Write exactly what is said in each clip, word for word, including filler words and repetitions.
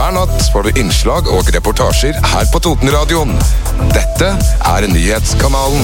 Hver natt får du innslag og reportasjer her på Totenradioen. Dette er nyhetskanalen.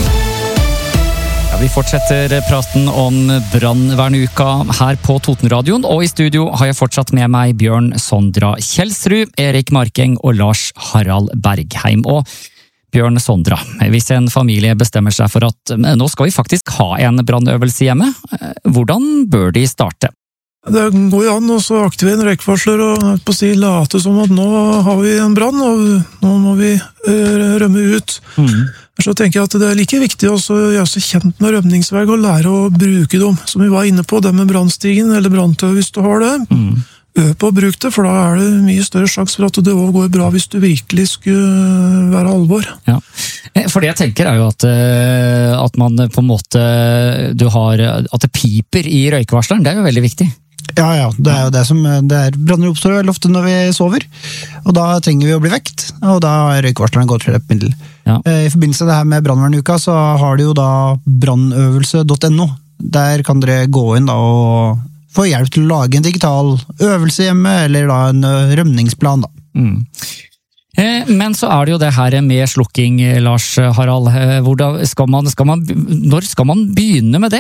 Ja, vi fortsetter praten om brannvernuka her på Totenradioen, og i studio har jeg fortsatt med meg Bjørn Sondra Kjelsrud, Erik Markeng og Lars Harald Bergheim. Og Bjørn Sondra, hvis en familie bestemmer seg for at nå skal vi faktisk ha en brannøvelse hjemme, hvordan bør de starte? Det går jo an å aktivere en røykvarsler og på å si late som at nå har vi en brann, og nå må vi rømme ut. Mm. Så tenker jeg at det er like viktig å gjøre seg kjent med rømningsvei og lære å bruke dem. Som vi var inne på, det med brannstigen eller branntøy hvis du har det. Mm. Øv på å bruke det, for da er det mye større sjanse for at det også går bra hvis du virkelig skulle være alvor. Ja, for det jeg tenker er jo at, at man på en måte, du har, at det piper i røykvarsleren, det er jo veldig viktig. Ja, ja, det er jo det som, det er branner oppstår veldig ofte når vi sover, og da trenger vi å bli vekt, og da er røykvarsleren godt hjelpemiddel. Ja. I forbindelse med det her med brannvernuka, så har du jo da brannøvelse punktum no. Der kan dere gå inn da og få hjelp til å lage en digital øvelse hjemme, eller da en rømningsplan da. Mm. Men så er det jo det her med slukking, Lars Harald. Hvordan skal man, skal man, når skal man begynne med det?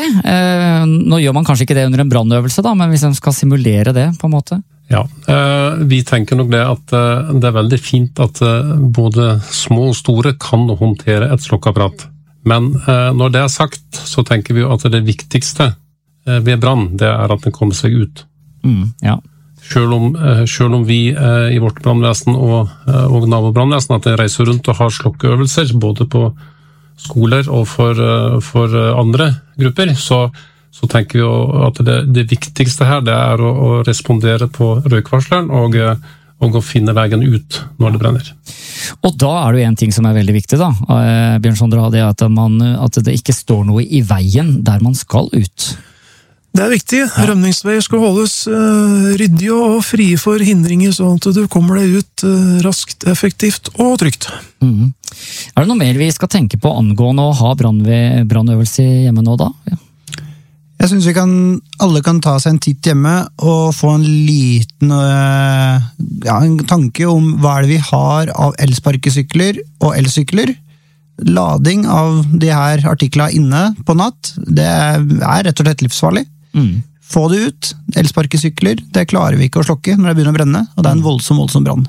Nå gjør man kanskje ikke det under en brannøvelse, da, men hvis man skal simulere det på en måte? Ja, vi tenker nok det at det er veldig fint at både små og store kan håndtere et slukkeapparat. Men når det er sagt, så tenker vi jo at det viktigste ved brann, det er at den kommer seg ut. Mm, ja. Selv om, selv om vi i vårt brannvesen og, og nabobrannvesen at den reiser rundt og har slukkeøvelser, både på skoler og for, for andre grupper, så, så tenker vi jo at det, det viktigste her det er å, å respondere på røykvarsleren og, og å finne veien ut når det brenner. Og da er det jo en ting som er veldig viktig da, Bjørn Sondra, det er at, man, at det ikke står noe i veien der man skal ut. Det er viktig. Rømningsveier skal holdes uh, ryddige og frie for hindringer, sånn at du kommer deg ut uh, raskt, effektivt og trygt. Mm. Er det noe mer vi skal tenke på angående å ha brannøvelse hjemme nå da? Ja. Jeg synes vi kan, alle kan ta seg en titt hjemme og få en liten uh, ja, en tanke om hva er det vi har av elsparkesykler og elsykler. Lading av de her artiklene inne på natt, det er rett og slett livsfarlig. Mm. Få det ut, elsparkesykler, det klarer vi ikke å slokke når det begynner å brenne, og det er en voldsom, voldsom brann.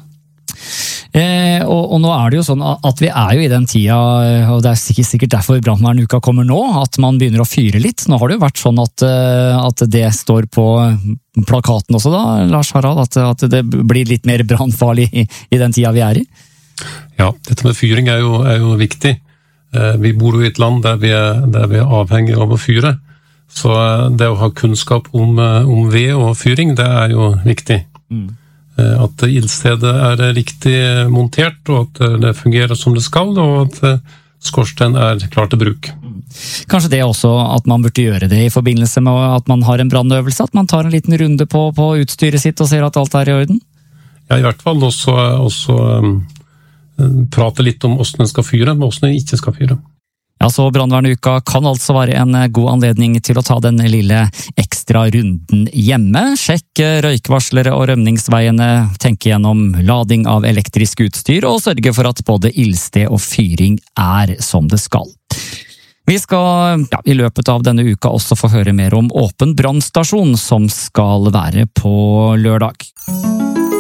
Eh, og, og nå er det jo sånn at vi er jo i den tida, og det er sikkert, sikkert derfor brannvernuka kommer nå, at man begynner å fyre litt. Nå har det jo vært sånn at, at det står på plakaten også da, Lars Harald, at, at det blir litt mer brannfarlig i, i den tida vi er i. Ja, dette med fyring er jo, er jo viktig. Vi bor jo i et land der vi er, der vi er avhengig av å fyre. Så det å ha kunnskap om, om ved og fyring, det er jo viktig. Mm. At ildstedet er riktig montert, og at det fungerer som det skal, og at skorsten er klar til bruk. Kanskje det også at man burde gjøre det i forbindelse med at man har en brannøvelse, at man tar en liten runde på, på utstyret sitt og ser at alt er i orden? Ja, i hvert fall også, også um, prate litt om hvordan den skal fyre, men hvordan den ikke skal fyre. Ja, så brannvernuka kan altså være en god anledning til å ta den lille ekstra runden hjemme. Sjekk røykvarslere og rømningsveiene, tenke gjennom lading av elektrisk utstyr og sørge for at både ildsted og fyring er som det skal. Vi skal ja, i løpet av denne uka også få høre mer om Åpen brannstasjon som skal være på lørdag.